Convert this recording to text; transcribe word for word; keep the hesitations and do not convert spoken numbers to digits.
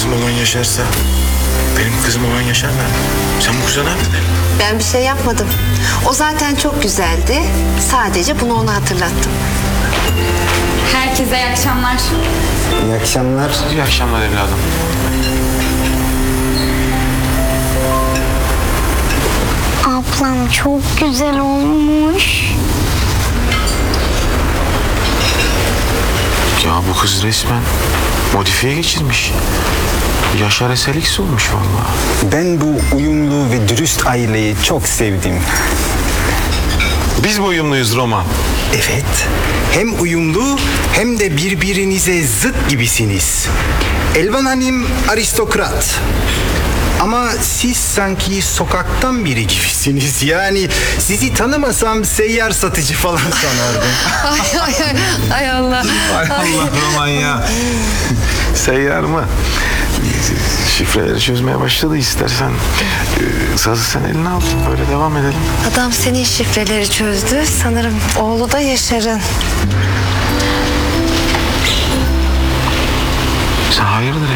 kızım olan Yaşar'sa benim kızım olan Yaşar nerede? Sen bu kıza ne yaptın? Ben bir şey yapmadım. O zaten çok güzeldi. Sadece bunu ona hatırlattım. Herkese iyi akşamlar. İyi akşamlar. İyi akşamlar evladım. Ablam çok güzel olmuş. Ya bu kız resmen modifiye geçirmiş. Yaşar Eselix olmuş vallahi. Ben bu uyumlu ve dürüst aileyi çok sevdim. Biz mi uyumluyuz Roman? Evet. Hem uyumlu hem de birbirinize zıt gibisiniz. Elvan Hanım aristokrat. Ama siz sanki sokaktan biri gibisiniz. Yani sizi tanımasam seyyar satıcı falan sanardım. Ay ay ay, ay Allah. Ay Allah Roman ya. Seyyar mı? Şifreleri çözmeye başladı istersen. Ee, sazı sen eline al. Böyle devam edelim. Adam senin şifreleri çözdü. Sanırım oğlu da Yaşar'ın. Sen hayırdır